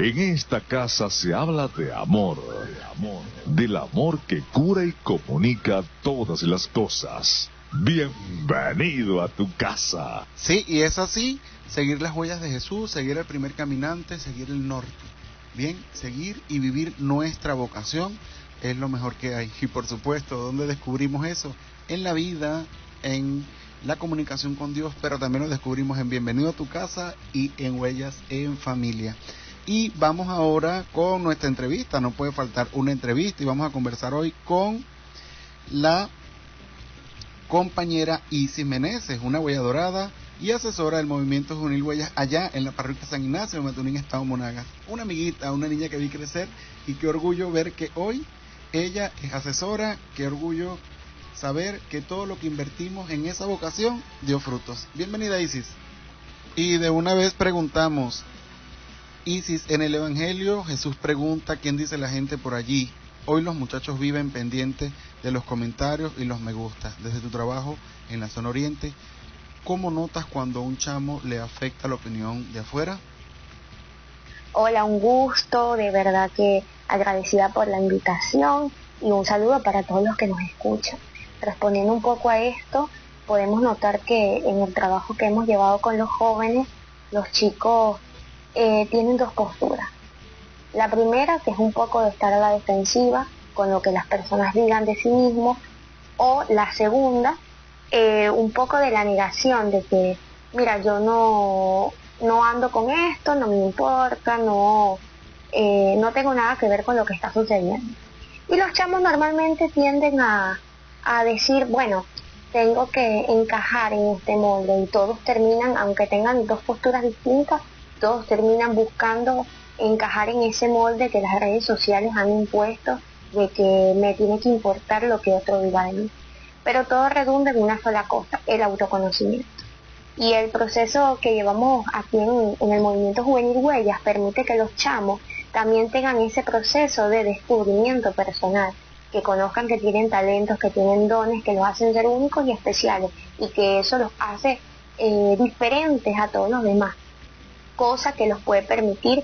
En esta casa se habla de amor, del amor que cura y comunica todas las cosas. Bienvenido a tu casa. Sí, y es así, seguir las huellas de Jesús, seguir el primer caminante, seguir el norte. Bien, seguir y vivir nuestra vocación es lo mejor que hay. Y por supuesto, ¿dónde descubrimos eso? En la vida, en la comunicación con Dios, pero también lo descubrimos en Bienvenido a tu casa y en Huellas en Familia. Y vamos ahora con nuestra entrevista, no puede faltar una entrevista, y vamos a conversar hoy con la compañera Isis Meneses, una huella dorada y asesora del movimiento Juvenil Huellas allá en la parroquia San Ignacio de Maturín, Estado Monagas. Una amiguita, una niña que vi crecer, y qué orgullo ver que hoy ella es asesora, qué orgullo saber que todo lo que invertimos en esa vocación dio frutos. Bienvenida, Isis. Y de una vez preguntamos, Isis, en el Evangelio Jesús pregunta quién dice la gente por allí. Hoy los muchachos viven pendientes de los comentarios y los me gusta. Desde tu trabajo en la zona oriente, ¿cómo notas cuando a un chamo le afecta la opinión de afuera? Hola, un gusto, de verdad que agradecida por la invitación y un saludo para todos los que nos escuchan. Respondiendo un poco a esto, podemos notar que en el trabajo que hemos llevado con los jóvenes, los chicos tienen dos posturas. La primera, que es un poco de estar a la defensiva con lo que las personas digan de sí mismos, o la segunda, un poco de la negación de que, mira, yo no ando con esto, no me importa, no tengo nada que ver con lo que está sucediendo. Y los chamos normalmente tienden a decir, bueno, tengo que encajar en este molde, y todos terminan, aunque tengan dos posturas distintas, todos terminan buscando encajar en ese molde que las redes sociales han impuesto, de que me tiene que importar lo que otro diga de mí. Pero todo redunda en una sola cosa, el autoconocimiento. Y el proceso que llevamos aquí en el movimiento Juvenil Huellas permite que los chamos también tengan ese proceso de descubrimiento personal, que conozcan que tienen talentos, que tienen dones, que los hacen ser únicos y especiales, y que eso los hace diferentes a todos los demás, cosa que los puede permitir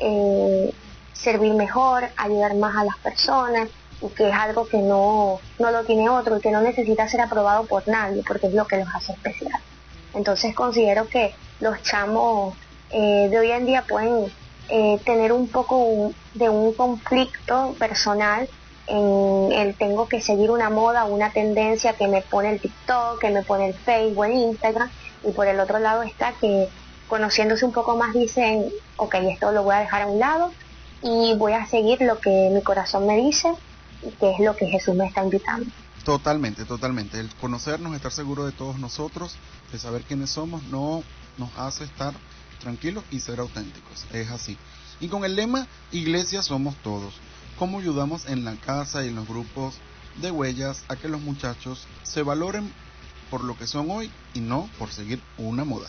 servir mejor, ayudar más a las personas, y que es algo que no lo tiene otro y que no necesita ser aprobado por nadie, porque es lo que los hace especial. Entonces considero que los chamos de hoy en día pueden tener un poco de un conflicto personal en el tengo que seguir una moda, una tendencia que me pone el TikTok, que me pone el Facebook, el Instagram, y por el otro lado está que conociéndose un poco más dicen, ok, esto lo voy a dejar a un lado y voy a seguir lo que mi corazón me dice, y que es lo que Jesús me está invitando. Totalmente. El conocernos, estar seguro de todos nosotros, de saber quiénes somos, no nos hace estar tranquilos y ser auténticos. Es así. Y con el lema Iglesia somos todos, ¿cómo ayudamos en la casa y en los grupos de huellas a que los muchachos se valoren por lo que son hoy y no por seguir una moda?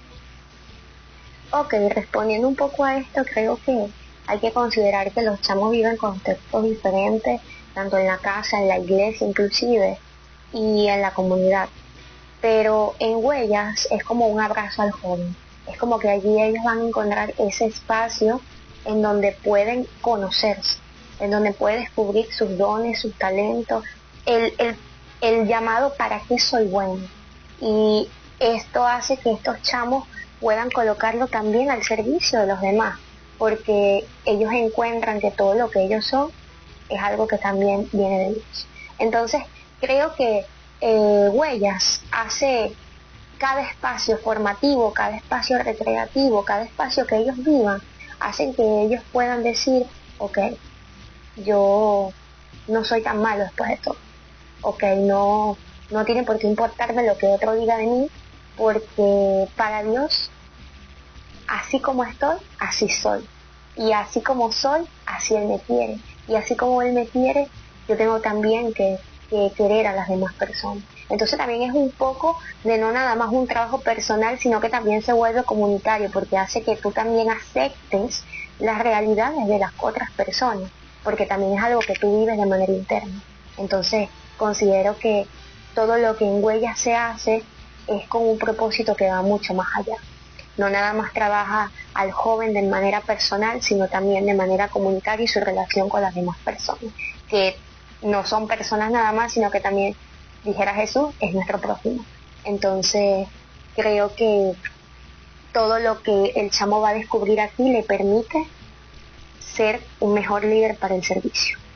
Ok, respondiendo un poco a esto, creo que hay que considerar que los chamos viven contextos diferentes, tanto en la casa, en la iglesia inclusive, y en la comunidad. Pero en Huellas es como un abrazo al joven. Es como que allí ellos van a encontrar ese espacio en donde pueden conocerse, en donde pueden descubrir sus dones, sus talentos, el llamado para qué soy bueno. Y esto hace que estos chamos puedan colocarlo también al servicio de los demás, porque ellos encuentran que todo lo que ellos son es algo que también viene de Dios. Entonces creo que Huellas hace cada espacio formativo, cada espacio recreativo, cada espacio que ellos vivan, hacen que ellos puedan decir, ok, yo no soy tan malo después de todo, ok, no tiene por qué importarme lo que otro diga de mí, porque para Dios, así como estoy, así soy, y así como soy, así Él me quiere, y así como Él me quiere, yo tengo también que querer a las demás personas. Entonces también es un poco de no nada más un trabajo personal, sino que también se vuelve comunitario, porque hace que tú también aceptes las realidades de las otras personas, porque también es algo que tú vives de manera interna. Entonces considero que todo lo que en Huellas se hace es con un propósito que va mucho más allá. no nada más trabaja al joven de manera personal, sino también de manera comunitaria y su relación con las demás personas, que no son personas nada más, sino que también, dijera Jesús, es nuestro prójimo. Entonces, creo que todo lo que el chamo va a descubrir aquí le permite ser un mejor líder para el servicio.